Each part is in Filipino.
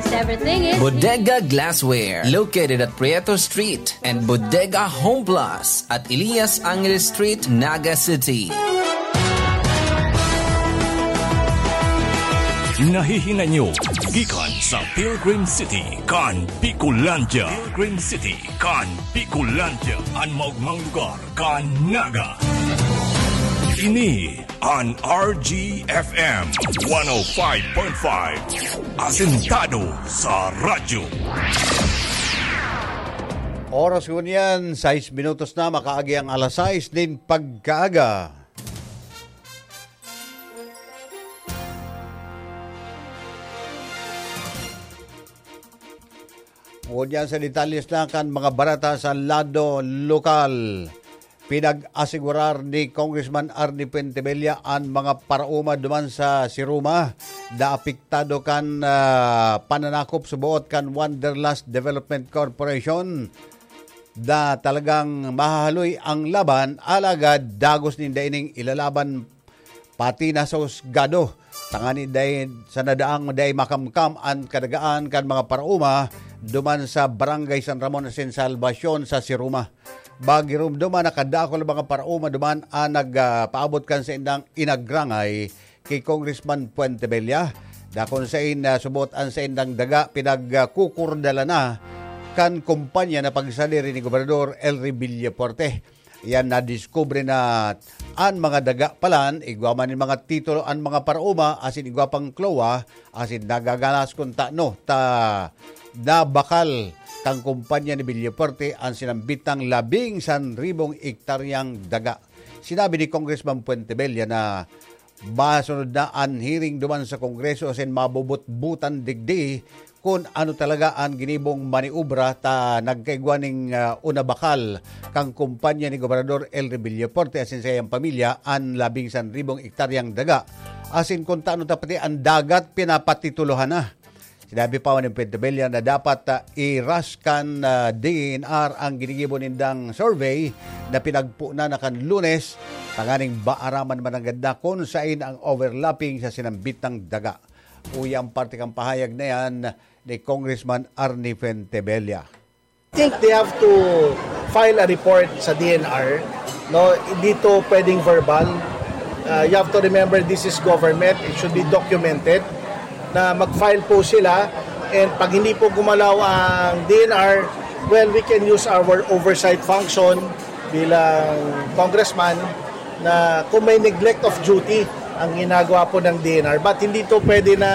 'cause everything is Bodega Glassware, located at Prieto Street, and Bodega Home Plus at Elias Angeles Street, Naga City. Nahihinga nyo gikan sa Pilgrim City kan Picolandia. Pilgrim City kan Picolandia, ang maugmang lugar kan Naga. Ini an RGFM 105.5, asentado sa radyo. Oras ko niyan, 6 minutos na, makaagi ang alas 6 din pagkaaga. Ngunyan sa detalyes na kan mga barata sa lado lokal. Pinag-asigurar ni Congressman Arnie Pentebella ang mga parauma duman sa Siruma na apektado kan pananakop subuot kan Wanderlust Development Corporation da talagang mahaloy ang laban alagad dagos ni daining ilalaban pati na sa usgado tangani day sa nadaang day makamkam ang kadagaan kan mga parauma duman sa Barangay San Ramon San Salvacion sa Siruma. Bagirum duman nakadakol mga parauma duman nagpaabot kan sa indang inagrangay kay Congressman Pentebella. Dakon sa subot ang sa indang daga pinagkukurdala na kan kumpanya na pagsadiri ni Gobernador Elry Villaporte. Yan na-discover na ang mga daga palan, igwaman ni mga titulo ang mga parauma, asin igwa pang klowa, asin nagagalas kung na bakal kang kumpanya ni Villaporte ang sinambitang 11,000 hektaryang daga. Sinabi ni Congressman Pentebella na masunod na ang hearing duman sa Kongreso asin mabubut-butan digdi kung ano talaga ang ginibong maniubra ta nagkaigwaning una bakal kang kumpanya ni Gobernador Elry Villaporte asin sa iyang pamilya ang 11,000 hektaryang daga. Asin kung taano tapati ang dagat pinapatituluhan na. Sinabi pa ni Pentebella na dapat iraskan DNR ang ginigibon nindang survey na pinagpuna na kan Lunes tanganing baaraman man ang ganda kung sain ang overlapping sa sinambitang daga. Uyang parte kang pahayag na yan ni Congressman Arnie Pentebella. I think they have to file a report sa DNR. No, dito pwedeng verbal. You have to remember this is government. It should be documented na mag-file po sila, and pag hindi po gumalaw ang DNR, well, we can use our oversight function bilang congressman na kung may neglect of duty ang ginagawa po ng DNR. But hindi to pwede na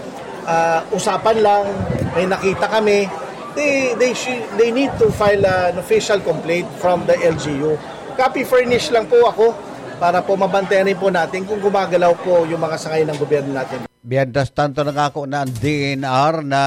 usapan lang, may nakita kami. They need to file an official complaint from the LGU. Copy furnish lang po ako para po mabantayan rin po natin kung gumagalaw po yung mga sakay ng gobyerno natin. Biyantas tanto nangako na ang DNR na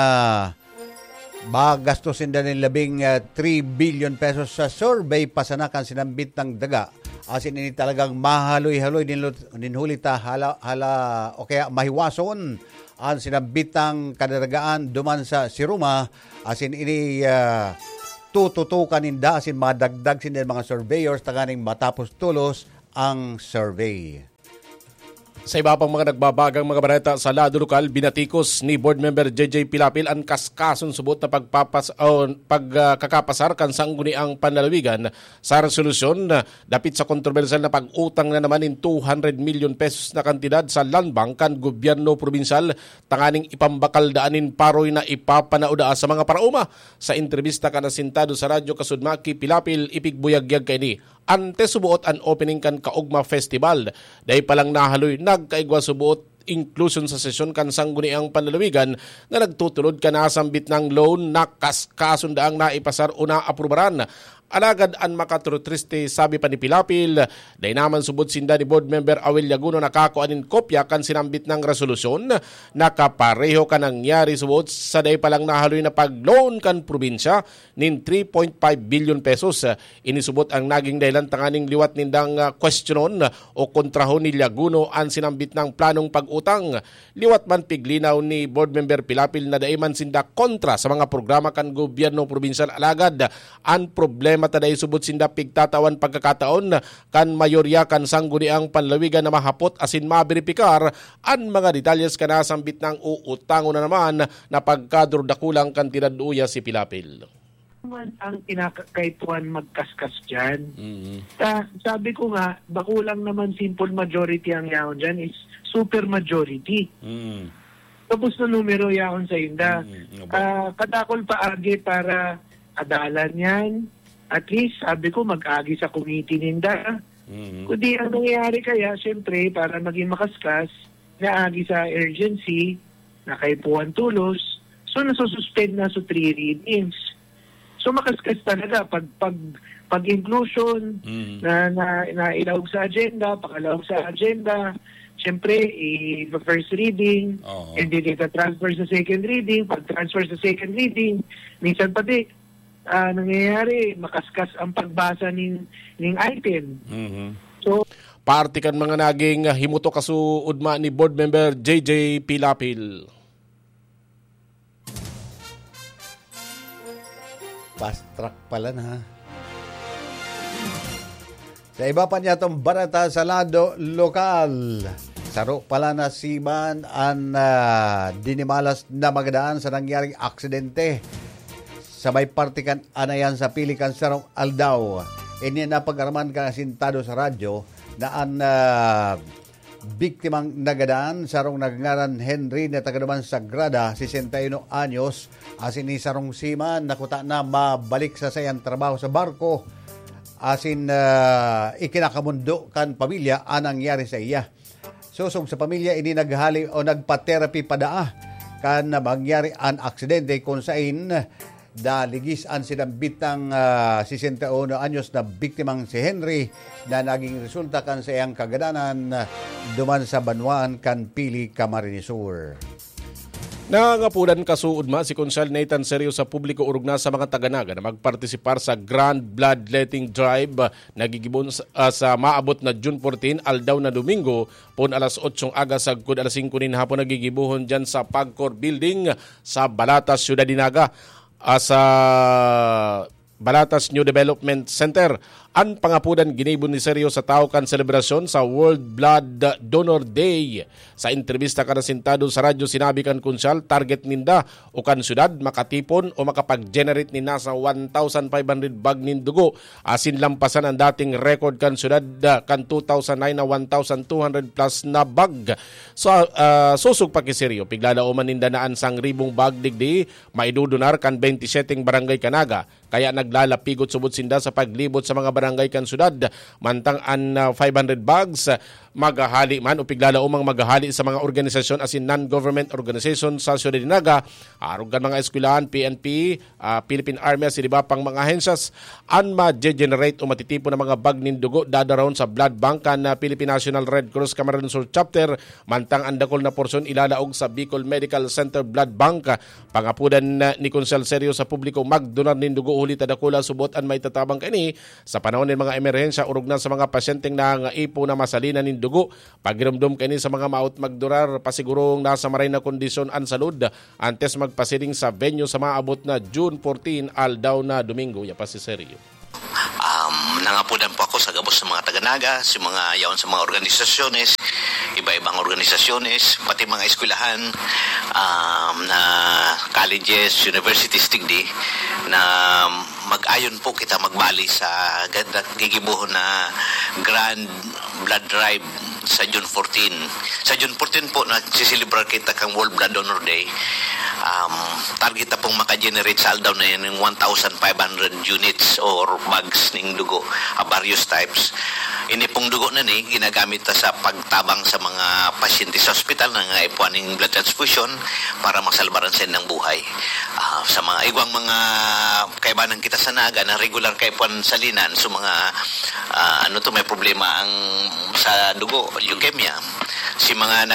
magastusin na ng 3 billion pesos sa survey pasanakan sinambit ng daga. Asin ini talagang mahaloy-haloy ninhulita hala o kaya mahiwason ang sinambitang kadaragaan duman sa Siruma. Asin ini tututukan ninda asin madagdag sin mga surveyors tanganing matapos tulos ang survey. Sa iba pang mga nagbabagang mga balita sa lado lokal, binatikos ni Board Member JJ Pilapil ang kaskason subot na pagkakapasar kan sangguniang panlalawigan sa resolusyon dapit sa kontrobersyal na pag-utang na naman in 200 million pesos na kantidad sa land bank kan gobyerno probinsyal tanganing ipambakal daanin paroy na ipapanauda sa mga parauma. Sa entrevista kan asintado sa Radyo Kasudmaki, Pilapil ipigbuyagyag kay ni ante subuot an opening kan Kaugma Festival. Dahil palang nahaloy nagkaigwa subuot inclusion sa sesyon kan sangguniang panlalawigan nga nagtutulod ka na sambit ng loan na kasundaang naipasar o naaprubaran. Alagad an makaturutriste sabi pa ni Pilapil, dahil naman subot sinda ni Board Member Awel Yaguno nakakuanin kopya kan sinambit ng resolusyon, nakapareho ka nangyari subot sa dahil palang nahaloy na pag-loan kan probinsya nin 3.5 billion pesos. Inisubot ang naging dahilan tanganing liwat nindang questionon o kontraho ni Yaguno ang sinambit ng planong pag-utang. Liwat man piglinaw ni Board Member Pilapil na dahil man sinda kontra sa mga programa kan gobyerno probinsyal alagad ang problema problema taday subot sinda pigtatawan pagkakataon kan mayorya kan sangguniang panlawigan na mahapot asin maberipikar an mga detalyes kana sambit ng uutango na naman na pagkadurdakulang kantidad uya si Pilapil. Ang kinakaipuan magkaskas dyan. Mm-hmm. Sabi ko nga, bakulang naman simple majority ang yaon dyan is super majority. Mm-hmm. Tapos na numero yaon sa inda. Katakol paagi para adalan yan. At least, sabi ko, mag-agi sa committee ninda. Mm-hmm. Kundi ang nangyayari kaya, syempre, para maging makaskas, naagi sa urgency, nakaipuan tulos, so nasususpend na sa 3 readings. So makaskas talaga pag inclusion na ilawag sa agenda, pakalawag sa agenda, siyempre first reading, and then transfer sa second reading, pag transfer sa second reading, minsan pati nangyayari makaskas ang pagbasa ng item. So parte kan mga naging himuto kasuudma ni board member JJ Pilapil. Fast track pala na. Sa iba pa niya itong barata sa lado lokal. Saro pala na siman ang dinimalas na magadaan sa nangyaring aksidente. Sabay partikan anayan sa pilikan sarong Aldaw. Ini na pag-araman ka sintado sa radyo na ang biktimang nagadaan sarong nagngaran Henry na tagadaman Sagrada, 61 anyos, asin ni sarong siman nakuta na mabalik sa sayang trabaho sa barko, asin ikinakamundo kan pamilya anang nangyari sa iya. Susog sa pamilya ini naghali o nagpa-therapy padaa kan mangyari an aksidente kung sain daligis ang sinambitang 61 anyos na biktimang si Henry na naging resulta kan sa iyang kagadanan duman sa Banwaan kan Pili, Camarines Sur. Nangangapudan kasuudma si Konsel Nathan Serio sa publiko urog na sa mga taganaga na magpartisipar sa Grand Bloodletting Drive nagigibon sa maabot na June 14 aldaw na Domingo pon alas 8 aga sagkod alas 5 nin hapon nagigibuhon dyan sa Pagcor Building sa Balatas, Ciudad Dinaga. Sa Balatas New Development Center. Ang pangapudan ginibon ni Seryo sa tawkan selebrasyon sa World Blood Donor Day. Sa entrevista ka na sintado sa radyo, sinabi kan Kunsyal, target ninda o kan syudad makatipon o makapag-generate ni nasa 1,500 bag nin dugo. Asin lampasan ang dating record kan syudad kan 2009 na 1,200 plus na bag. So, susog pa ki Seryo, piglalauman ninda na ansang ribong bag digdi, maidudunar kan 27 barangay Kanaga. Kaya naglalapigot subot sinda sa paglibot sa mga barangay kan syudad. Mantang an 500 bags maghahali man o piglala umang maghahali sa mga organisasyon asin non-government organization sa Ciudad Dinaga, arugan mga eskwelahan, PNP, Philippine Army, siliba pang mga ahensyas, an ma-generate o matitipo ng mga bag nin dugo dadaron sa blood bank kan Philippine National Red Cross Camarines Sur Chapter, mantang andakol na porsyon ilalaog sa Bicol Medical Center Blood Bank. Pangapudan ni Konsel Serio sa publiko magdonar nin dugo ulit adakula subot an may tatabang kani sa panahon ng mga emerhensya urog na sa mga pasyenteng nangaipo na masalina nin dugo. Pagirumdum kani sa mga maut magdurar pasigurong nasa maray na kondisyon an salud antes magpasiling sa venue sa maabot na June 14 aldaw na Domingo. Ya pa si Seryo. Nangapudan po ako sa gabos ng mga taganaga, sa mga yaon sa mga organisasyones, iba-ibang organisasyones, pati mga eskwelahan, na colleges, universities tigdi, na mag-ayon po kita magbali sa gigibuhon na Grand Blood Drive sa June 14. Sa June 14 po, nagsisilibrate kita kang World Blood Donor Day. Target na pong makagenerate sa aldaw na yan ng 1,500 units or bags ng dugo, various types. Ini pong dugo na ni ginagamit sa pagtabang sa mga pasyente sa ospital na ngaipuan ng blood transfusion para masalbaran sa ng buhay. Sa mga igwang mga kaibanan kita sa naga na regular kaipuan salinan, so mga may problema ang sa dugo, leukemia, si mga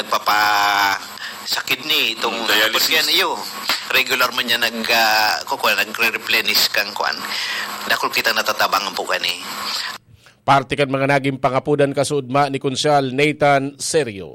sa kidney, itong dialysis iyo, regular man niya nagre-replenish kang kuan. Dakol kita natatabangan po kani. Parte kan mga naging pangapudan kasuudma ni Konsyal Nathan Serio.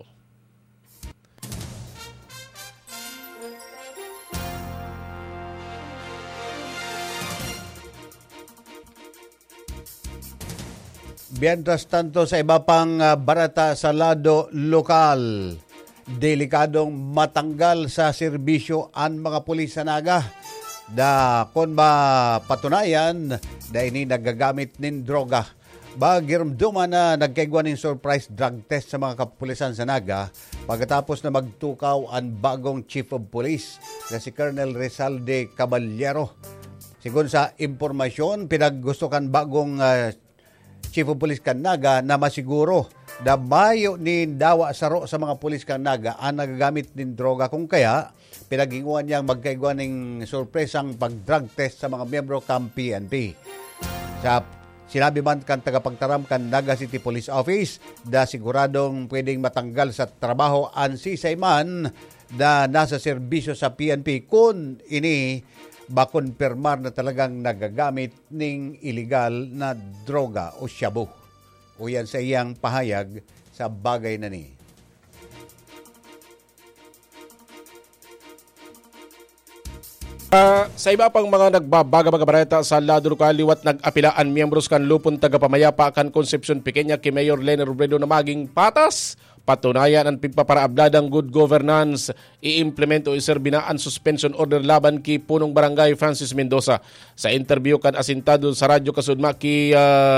Mientras tanto, sa iba pang barata sa lado lokal, delikadong matanggal sa serbisyo ang mga pulis sa Naga na kung mapatunayan na ini nagagamit ng droga. Bagirumduman na nagkaigwa ng surprise drug test sa mga kapulisan sa Naga pagkatapos na magtukaw ang bagong Chief of Police na si Colonel Rizalde Caballero. Sigun sa impormasyon, pinaggustukan bagong Chief of Police kan Naga na masiguro na mayo ni dawa saro sa mga pulis kan Naga ang nagagamit ng droga, kung kaya pinaginguan niyang magkaigwa ng surpresang pag-drug test sa mga miyembro ng PNP. Sa sinabi man kan tagapagtaram kan Naga City Police Office na siguradong pwedeng matanggal sa trabaho ang sisay man na nasa serbisyo sa PNP kung ini makonfirmar na talagang nagagamit ng illegal na droga o shabu. O yan sa iyang pahayag sa bagay na ni. Sa iba pang mga nagbabaga-bareta sa lado lokal, liwat nag-apilaan miyembros kan lupon tagapamayapa kan Concepcion Pequeña kay Mayor Lene Robredo na maging patas. Patunayan ang pigpaparabladang good governance, i-implement o iserbinaan suspension order laban ki punong barangay Francis Mendoza. Sa interview kan asintado sa radyo kasudma ki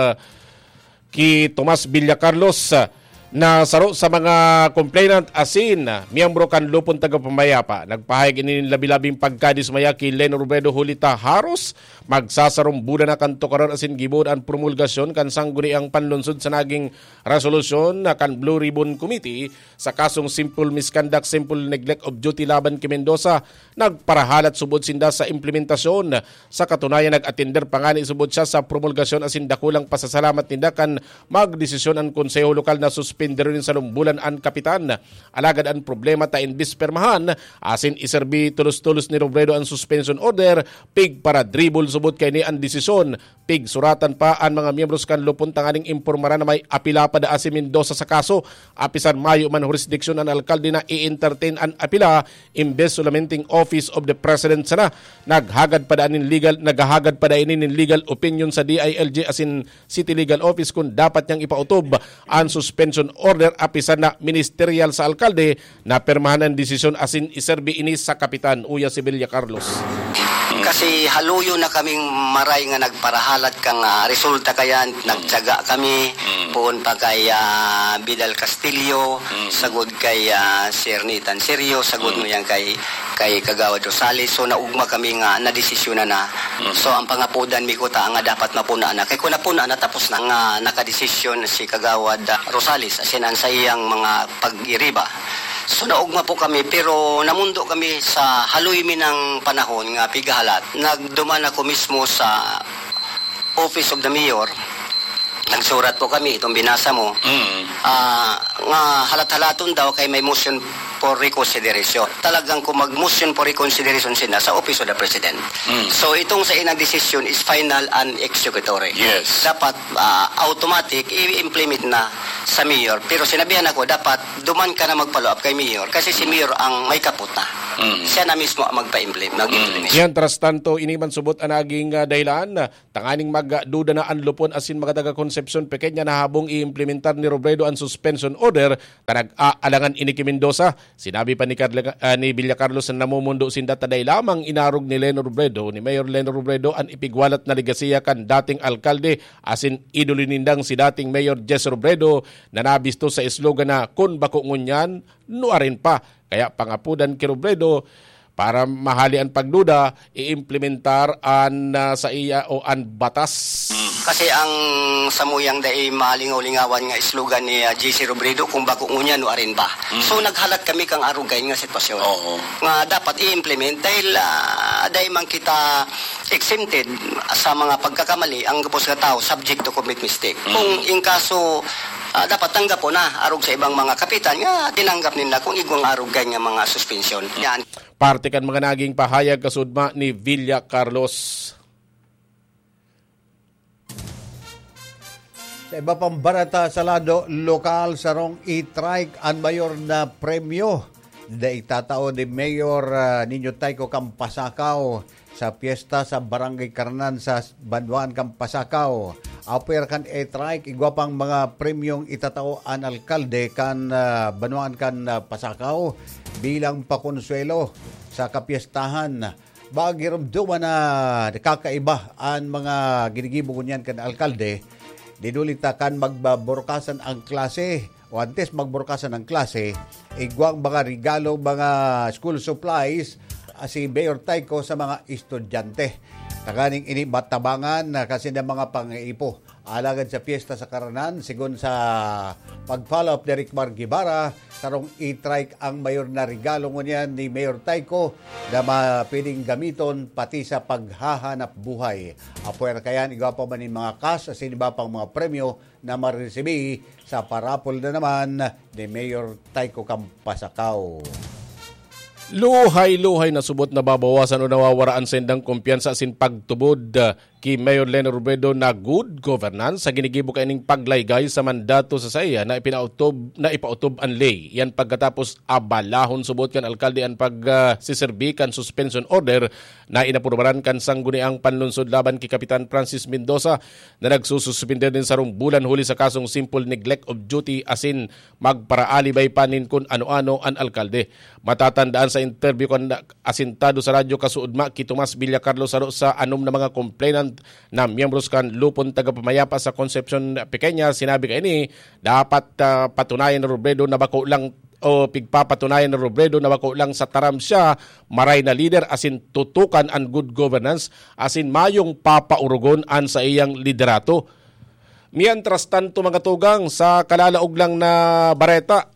Tomas Villacarlos na saro sa mga complainant asin miyembro kan lupon tagapamayapa. Nagpahayag ini labi-labing pagkadismaya ki Lene Robredo hulita haros magsasarong buda na kan tukaron asin gibod ang promulgasyon kan sangguni ang panlunsod sa naging resolusyon na kan Blue Ribbon Committee sa kasong simple misconduct, simple neglect of duty laban ki Mendoza. Nagparahalat subod sinda sa implementasyon. Sa katunayan nag-attender pangani subod siya sa promulgasyon asin dakulang pasasalamat ninda kan magdesisyon ang konseho lokal na suspender rin sa lumbulan ang kapitan. Alagad ang problema ta imbispermahan asin iserbi tulos-tulos ni Robredo ang suspension order pig para dribble subot kay ni ang desisyon. Pig suratan pa ang mga miyembros kan lupon tanganing impormara na may apila pa da si Mendoza sa kaso. Apisan mayo man jurisdiction ang alkalde na i-entertain ang apila imbes solamenting Office of the President sana. Naghagad pa da inin legal opinion sa DILG asin City Legal Office kung dapat niyang ipautob ang suspension order apisan na ministerial sa alkalde na permahan ang desisyon asin iserbi ini sa kapitan. Uya si Villacarlos. Kasi haluyo na kaming maray nga nagparahalat kang resulta kaya nagtyaga kami puon pa kay Vidal Castillo, sagod kay Sir Nitan Serio, sagod mo yan kay Kagawad Rosales. So naugma kami nga na desisyon na. So ang pangapudan mi ko ta nga dapat mapuna na. Kay kun napuna na tapos na nga nakadesisyon si Kagawad Rosales asin ang sa iyang mga pag-iriba. So naugma po kami pero namundo kami sa haluy mi ng panahon nga pigahalat. Nagduman ako mismo sa Office of the Mayor. Nagsurat po kami itong binasa mo. Nga halat-halaton daw kay may motion for reconsideration. Talagang kung mag-motion for reconsideration sila sa Office of the President. So itong sa inang decision is final and executory. Yes. Dapat automatic i-implement na sa Mayor. Pero sinabihan ako, dapat duman ka na mag-follow up kay Mayor kasi si Mayor ang may kaput na. Siya na mismo ang mag-implement. Yan, tras tanto, iniman subot ang naging dahilan. Tanganing magduda na ang lupon asin mga taga-Concepcion Pequeña na habong i-implementar ni Robredo ang suspension order na nag-aalangan ini ki Mendoza. Sinabi pa ni Villacarlos na namumundo sinda taday lamang inarog ni Lene Robredo, ni Mayor Lene Robredo ang ipigwalat na ligasiya kan dating alkalde asin idolo nindang si dating Mayor Jess Robredo na nabisto sa slogan na kun bako ngunyan, nuarin pa. Kaya pangapudan ki Robredo para mahali ang pagduda, i-implementar an sa iya o an batas. Kasi ang samuyang dai malingaw-lingawan nga slogan ni JC Robredo kung bako ngunya no arin ba. So naghalat kami kang arugay nga sitwasyon. Nga dapat i-implement dahil dahil man kita exempted sa mga pagkakamali ang gapos nga tao subject to commit mistake. Kung in kaso dapat tanggap po na arog sa ibang mga kapitan nga tinanggap nila kung igwang arugay nga mga suspension. Yan. Parte kan mga naging pahayag kasudma ni Villacarlos. Sa iba pang barata sa lado lokal, sarong i-trike ang mayor na premyo na itatao ni Mayor Nino Tyco Campasakaw sa piyesta sa Barangay Karnan sa Banwaan Campasakaw. Aper kan e-trike, igwapang mga premyong itatao an alkalde kan Banwaan kan Pasakaw bilang pakonsuelo sa kapiestahan. Bagirumduman na kakaiba ang mga ginigibo kunyan kan alkalde, dinulita kan magbaborkasan ang klase o antes magborkasan ang klase, igwang mga regalo, mga school supplies si Mayor Tyco sa mga estudyante. Taganing ini batabangan kasi na mga pang-iipo. Alagad sa piyesta sa Karanan, sigon sa pag-follow up ni Rick Margibara, sarong i-trike ang mayor na regalo niyan ni Mayor Tyco na pwedeng gamiton pati sa paghahanap buhay. Apuer kayan, igawa pa man yung mga cash, asin iba pang mga premyo na maresibi sa parapol na naman ni Mayor Tyco Campasakaw. Luhay-luhay na subot na babawasan o nawawaraan sa indang kumpiyansa sin pagtubod kay Mayor Leni Robredo na good governance sa ginigibo kaining paglaygay sa mandato sa saya na ipautob ang lay. Yan pagkatapos abalahon subot kan alkalde ang pagsiserbi kan suspension order na inapurbaran kan sangguniang panlunsod laban kay Kapitan Francis Mendoza na nagsususpinde din sa bulan huli sa kasong simple neglect of duty asin magparaalibay panin kun ano-ano ang alkalde. Matatandaan sa interview kan asintado sa radyo kasuudma ki Tomas Villacarlo saro sa anom na mga complainant na miyembros kan lupon tagapamayapa sa Concepcion Pequeña, sinabi kay ni dapat patunayan na Robredo na bako lang o pigpapatunayan na Robredo na bako lang sa taram siya maray na leader asin tutukan ang good governance asin mayong papaurugon an sa iyang liderato. Mientras tanto mga tugang sa kalalaog lang na bareta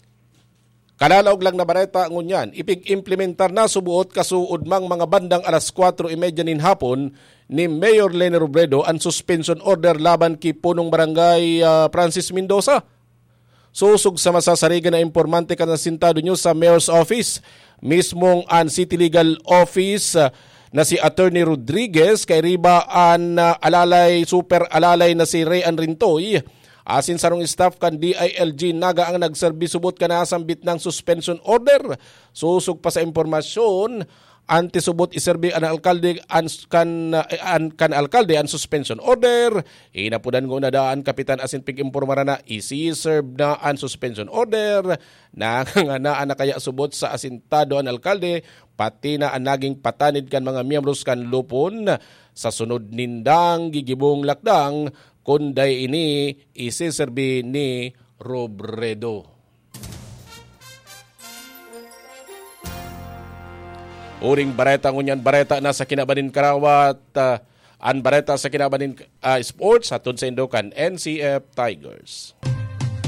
ngunyan, ipig-implementar na subuot kasuod mang mga bandang alas 4:30 nin hapon ni Mayor Leni Robredo ang suspension order laban kay punong barangay Francis Mendoza. Susog sa masasarigan na impormante ka na sintado nyo sa Mayor's Office. Mismong ang City Legal Office na si Attorney Rodriguez kay riba ang super alalay na si Rayan Rintoy. Asin sarong staff kan DILG Naga ang nagserbi subot ka na sambit ng suspension order. Susog pa sa impormasyon, antisubot iserbi ang alkalde kan alkalde ang suspension order. Inapudan ko na daan kapitan asin pig-impormara na isi-serve na ang suspension order na nga kaya subot sa asintado ang alkalde pati na ang naging patanid kan mga miyembros kan lupon sa sunod nindang gigibong lakdang kunday ini isiserbi ni Robredo. Uring bareta ngunyan bareta na sa kinabanin karawat an bareta sa kinabanin sports hatod sa Indokan NCF Tigers.